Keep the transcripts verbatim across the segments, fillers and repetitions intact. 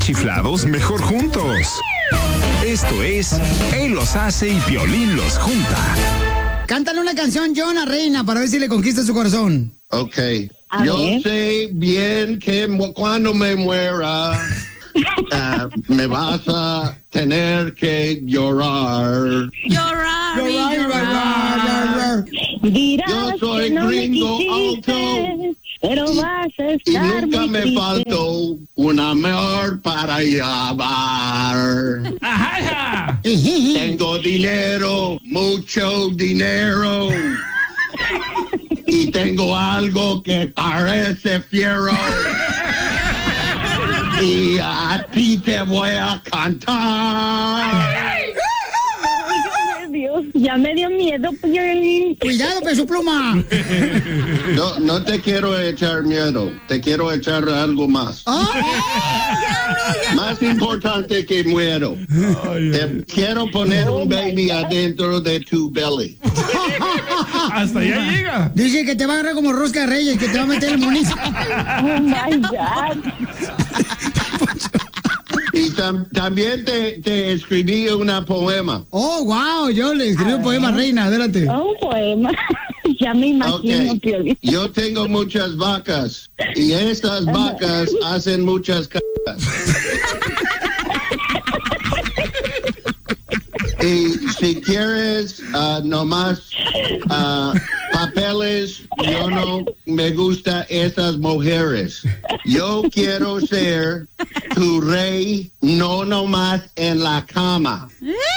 chiflados, mejor juntos. Esto es Él los hace y Piolín los junta. Cántale una canción, John, a Reina, para ver si le conquista su corazón. Ok. A Yo ver. sé bien que mu- cuando me muera, uh, me vas a tener que llorar. Llorar, Llorar, llorar, Dirás Yo soy que no me gringo quisiste, alto. pero vas a Y estar nunca muy me triste. faltó una mejor para llevar. Tengo dinero, mucho dinero. Y tengo algo que parece fiero. Y a ti te voy a cantar. Dios, ya me dio miedo, Piolín. Cuidado, peso pluma. No, no te quiero echar miedo, te quiero echar algo más. Más importante que muero. Te quiero poner un baby adentro de tu belly. Hasta allá llega. Dice que te va a agarrar como rosca de reyes, que te va a meter el monito. Oh my God. Y tam- también te, te escribí una poema. Oh, wow, yo le escribí un poema a Reina, adelante. Un poema. Ya me imagino, Ok. Piolín. Yo tengo muchas vacas y estas vacas hacen muchas cacas. Y si quieres ah, nomás ah, papeles, yo no me gusta esas mujeres. Yo quiero ser tu rey, no nomás en la cama.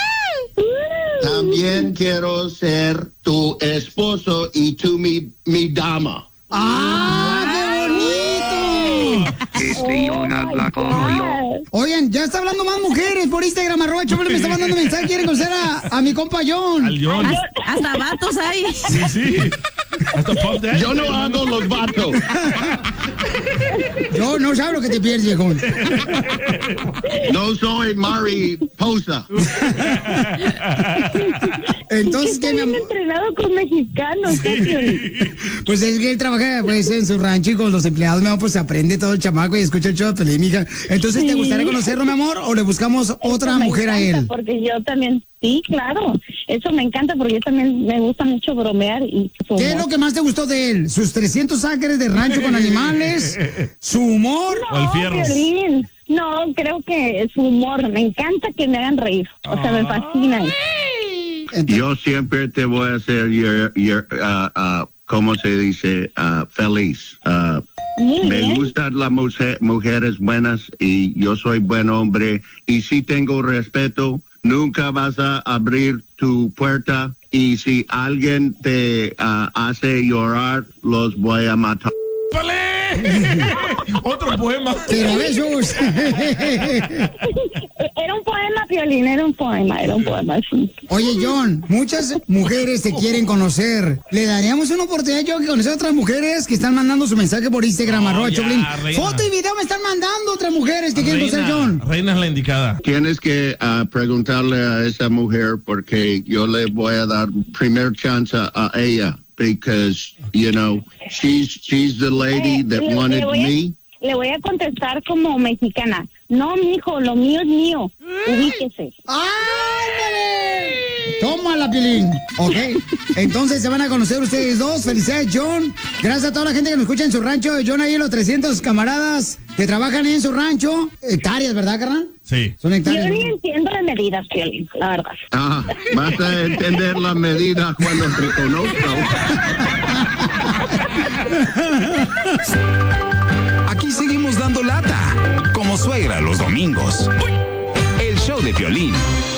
También quiero ser tu esposo y tú mi, mi dama. ¡Ah, qué bonito! Este John habla como yo. Oigan, ya está hablando más mujeres por Instagram, arroba Choplin, me está mandando mensaje, quieren conocer a, a mi compa John. Al John. Hasta, hasta vatos hay. Sí, sí. Hasta Pop Daddy. Yo no hago los vatos. Yo no sabes lo que te pierdes, viejón. No soy mariposa. Entonces, ¿qué, mi Bien amor? entrenado con mexicanos, ¿qué, Piolín? Pues es que él trabaja pues, en su rancho y con los empleados, mi amor, pues se aprende todo el chamaco y escucha el show de Pelín, mija. Entonces, ¿te Sí. gustaría conocerlo, mi amor, o le buscamos otra Eso me mujer a encanta, él? Porque yo también, sí, claro. Eso me encanta porque yo también me gusta mucho bromear y su ¿Qué es humor. lo que más te gustó de él? ¿Sus trescientos acres de rancho con animales? ¿Su humor? O el No, fierro. Piolín. No, creo que es su humor. Me encanta que me hagan reír. O sea, me fascina. Entonces, Yo siempre te voy a hacer, your, your, uh, uh, ¿cómo se dice? Uh, feliz. Uh, Muy me bien. gustan las mujer- mujeres buenas y yo soy buen hombre. Y si tengo respeto, nunca vas a abrir tu puerta. Y si alguien te uh, hace llorar, los voy a matar. ¡Vale! Otro poema. pero besos. Era un poema, Piolín, era un poema, era un poema, sí. Oye, John, muchas mujeres te quieren conocer. ¿Le daríamos una oportunidad, John, que conocer a otras mujeres que están mandando su mensaje por Instagram, No, arroba ya, Choplin? reina. Foto y video me están mandando otras mujeres que quieren conocer a John. Reina es la indicada. Tienes que uh, preguntarle a esa mujer porque yo le voy a dar primer chance a ella. Because, you know, she's she's the lady Eh, that le- wanted le voy a- me. Le voy a contestar como mexicana. No, mijo, lo mío es mío. Ubíquese. ¡Ándale! Tómala, Pilín. Ok, entonces se van a conocer ustedes dos. Felicidades, John. Gracias a toda la gente que nos escucha en su rancho. John, ahí los trescientos camaradas que trabajan ahí en su rancho. Hectáreas, ¿verdad, carnal? Sí. Son Yo hectáreas. ni entiendo de medidas, Piolín, la verdad. Ah, vas a entender la medida cuando te conozco. Aquí seguimos dando lata, como suegra los domingos. El show de Piolín.